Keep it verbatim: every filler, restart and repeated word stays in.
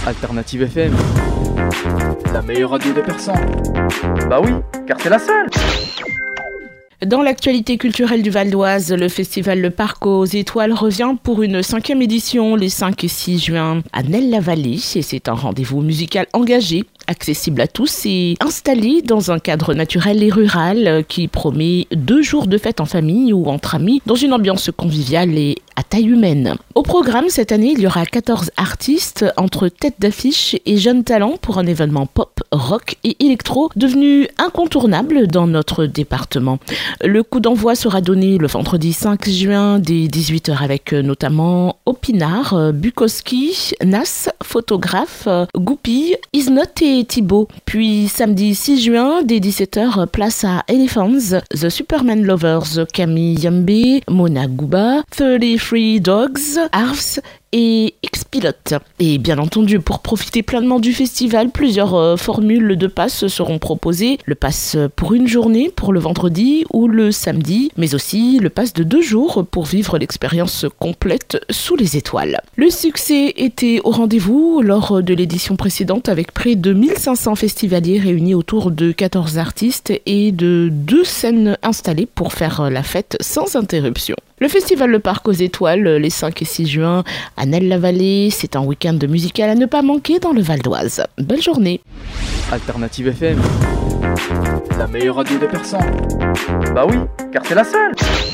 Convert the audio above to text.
Alternative F M, la meilleure radio de Persan. Bah oui, car c'est la seule. Dans l'actualité culturelle du Val d'Oise, le festival Le Parc aux Étoiles revient pour une cinquième édition les cinq et six juin à Nesles-la-Vallée. Et c'est un rendez-vous musical engagé, accessible à tous et installé dans un cadre naturel et rural qui promet deux jours de fête en famille ou entre amis dans une ambiance conviviale et à taille humaine. Au programme, cette année, il y aura quatorze artistes entre têtes d'affiche et jeunes talents pour un événement pop, rock et électro devenu incontournable dans notre département. Le coup d'envoi sera donné le vendredi cinq juin dès dix-huit heures avec notamment Opinard, Bukowski, Nas, Photographe, Goupille, Isnot et Thibaut. Puis samedi six juin dès dix-sept heures, place à Elephants, The Superman Lovers, Camille Yambe, Mona Gouba, trente-trois Dogs, Arfs et X-Pilote. Et bien entendu, pour profiter pleinement du festival, plusieurs euh, formules de pass seront proposées. Le pass pour une journée, pour le vendredi ou le samedi, mais aussi le pass de deux jours pour vivre l'expérience complète sous les étoiles. Le succès était au rendez-vous lors de l'édition précédente avec près de mille cinq cents festivaliers réunis autour de quatorze artistes et de deux scènes installées pour faire la fête sans interruption. Le festival Le Parc aux Étoiles, les cinq et six juin à Nesles-la-Vallée, c'est un week-end musical à ne pas manquer dans le Val d'Oise. Belle journée. Alternative F M, la meilleure radio de Persan. Bah oui, car c'est la seule.